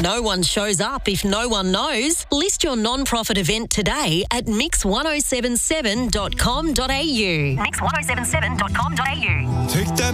No one shows up if no one knows. List your non-profit event today at mix1077.com.au. Mix1077.com.au. Take that